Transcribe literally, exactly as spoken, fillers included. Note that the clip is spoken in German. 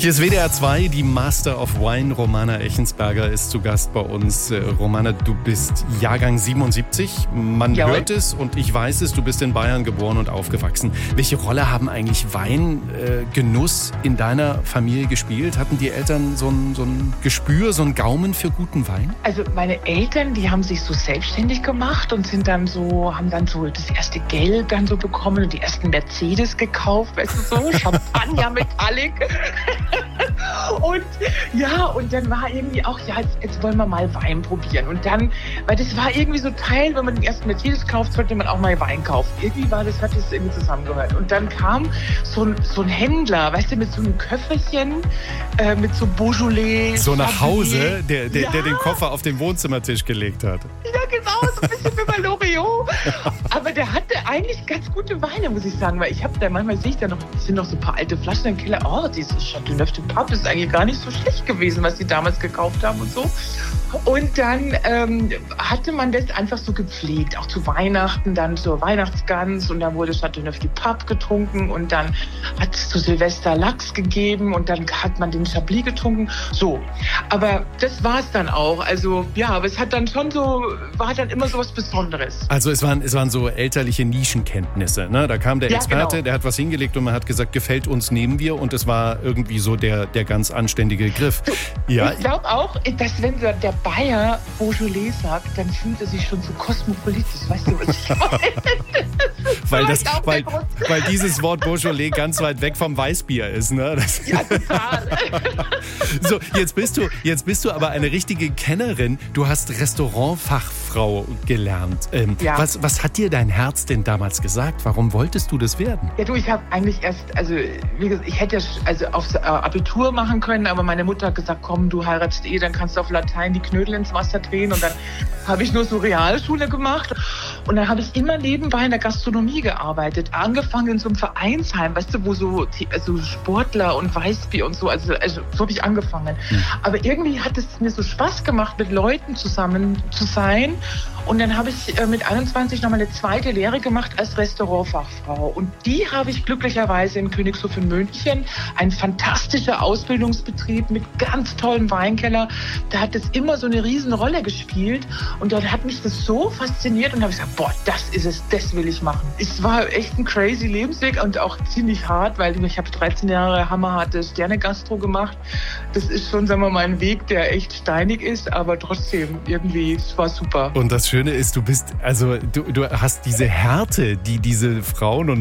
Hier ist W D R zwei, die Master of Wine. Romana Echensberger ist zu Gast bei uns. Äh, Romana, du bist Jahrgang siebenundsiebzig. Man Jawohl. hört es und ich weiß es, du bist in Bayern geboren und aufgewachsen. Welche Rolle haben eigentlich Weingenuss äh, in deiner Familie gespielt? Hatten die Eltern so ein, so ein Gespür, so ein Gaumen für guten Wein? Also meine Eltern, die haben sich so selbstständig gemacht und sind dann so, haben dann so das erste Geld dann so bekommen und die ersten Mercedes gekauft, weißt du so, Champagner Metallic. Und ja, und dann war irgendwie auch, ja, jetzt, jetzt wollen wir mal Wein probieren. Und dann, weil das war irgendwie so Teil, wenn man den ersten Mercedes kauft, sollte man auch mal Wein kaufen. Irgendwie war das, hat das irgendwie zusammengehört. Und dann kam so ein, so ein Händler, weißt du, mit so einem Köfferchen, äh, mit so Beaujolais. So nach Chablis. Hause, der, der, Ja. der den Koffer auf den Wohnzimmertisch gelegt hat. Ja, genau, so ein bisschen wie bei Loriot. Aber der hatte eigentlich ganz gute Weine, muss ich sagen. Weil ich habe da, manchmal sehe ich da noch, es sind noch so ein paar alte Flaschen im Keller. Oh, dieses Châteauneuf du Pape ist eigentlich gar nicht so schlecht gewesen, was sie damals gekauft haben und so. Und dann ähm, hatte man das einfach so gepflegt, auch zu Weihnachten, dann zur Weihnachtsgans und dann wurde Châteauneuf du Pape getrunken und dann hat es zu Silvester Lachs gegeben und dann hat man den Chablis getrunken. So, aber das war es dann auch. Also ja, aber es hat dann schon so, war dann immer so was Besonderes. Also es waren, es waren so elterliche Nischenkenntnisse. Ne? Da kam der Ja, Experte, genau. der hat was hingelegt und man hat gesagt, gefällt uns, nehmen wir. Und es war irgendwie so der, der ganz anständige Griff. Ja, Ich glaube auch, dass wenn der der Bayer Beaujolais sagt, dann fühlt er sich schon so kosmopolitisch. Weißt du, was ich meine? weil, das, vielleicht auch der weil, Grund. weil dieses Wort Beaujolais ganz weit weg vom Weißbier ist. Ne? Das, Ja, total. so, jetzt bist, du, jetzt bist du aber eine richtige Kennerin. Du hast Restaurantfachfrau gelernt. Ähm, Ja. was, was hat dir dein Herz denn damals gesagt? Warum wolltest du das werden? Ja, du, ich habe eigentlich erst, also wie gesagt, ich hätte ja sch- also aufs äh, Abitur machen können, aber meine Mutter hat gesagt, komm, du heiratest eh, dann kannst du auf Latein die Knödel ins Wasser drehen und dann habe ich nur so Realschule gemacht und dann habe ich immer nebenbei in der Gastronomie gearbeitet, angefangen in so einem Vereinsheim, weißt du, wo so die- also Sportler und Weißbier und so, also, also so habe ich angefangen. Aber irgendwie hat es mir so Spaß gemacht, mit Leuten zusammen zu sein und dann habe ich äh, mit einundzwanzig nochmal eine zweite Lehre gemacht als Restaurantfachfrau und die habe ich glücklicherweise in Königshof in München, ein fantastischer Ausbildungsbetrieb mit ganz tollem Weinkeller. Da hat es immer so eine riesen Rolle gespielt und dort hat mich das so fasziniert und habe ich gesagt, boah, das ist es, das will ich machen. Es war echt ein crazy Lebensweg und auch ziemlich hart, weil ich habe dreizehn Jahre hammerharte Sterne-Gastro gemacht. Das ist schon, sagen wir mal, ein Weg, der echt steinig ist, aber trotzdem irgendwie, es war super. Und das Schöne ist, du bist, also du, du hast diese Härte, die diese Frauen und